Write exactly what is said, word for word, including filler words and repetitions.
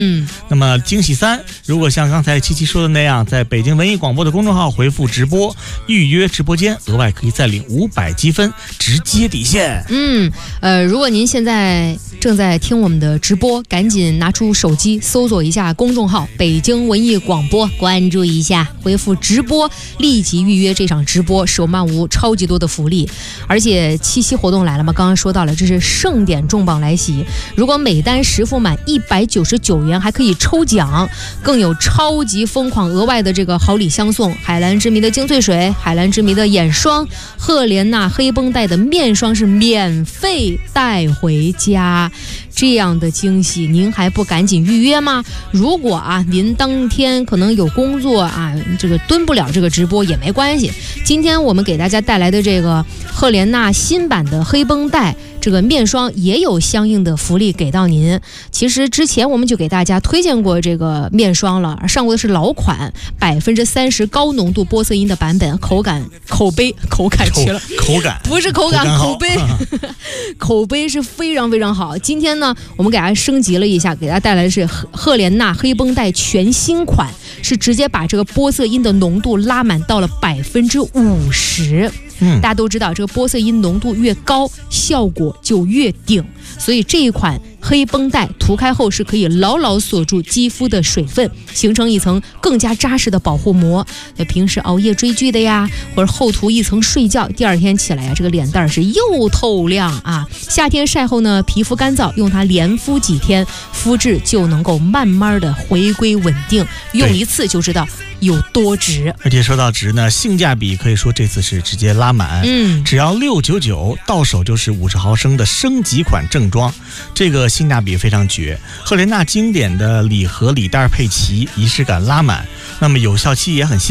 嗯， 那么惊喜三，如果像刚才七七说的那样，在北京文艺广播的公众号回复直播预约直播间，额外可以再领五百积分，直接抵现。 嗯，呃，如果您现在正在听我们的直播，赶紧拿出手机搜索一下公众号北京文艺广播，关注一下，回复直播，立即预约这场直播，手慢无超级多的福利。而且七夕活动来了嘛，刚刚说到了，这是盛典重磅来袭，如果每单实付满一百九十九元还可以抽奖，更有超级疯狂额外的这个好礼相送，海蓝之谜的精粹水，海蓝之谜的眼霜，赫莲娜黑绷带的面霜是免费带回家。这样的惊喜您还不赶紧预约吗？如果啊您当天可能有工作啊，这个蹲不了这个直播也没关系，今天我们给大家带来的这个赫莲娜新版的黑绷带这个面霜也有相应的福利给到您。其实之前我们就给大家推荐过这个面霜了，上过的是老款百分之三十高浓度玻色因的版本，口感口碑口感去了口感不是口感口碑口碑是非常非常好。今天呢我们给大家升级了一下，给大家带来的是赫莲娜黑绷带全新款，是直接把这个玻色因的浓度拉满到了百分之五十。嗯，大家都知道这个玻色因浓度越高效果就越顶，所以这一款黑绷带涂开后是可以牢牢锁住肌肤的水分，形成一层更加扎实的保护膜。平时熬夜追剧的呀，或者厚涂一层睡觉，第二天起来呀，这个脸蛋是又透亮啊。夏天晒后呢，皮肤干燥，用它连敷几天，肤质就能够慢慢的回归稳定，用一次就知道有多值。 而且说到值呢，性价比可以说这次是直接拉满， 嗯， 只要六百九十九，到手就是五十毫升的升级款正装，这个性价比非常绝。赫莲娜经典的礼盒礼袋配齐，仪式感拉满，那么有效期也很新。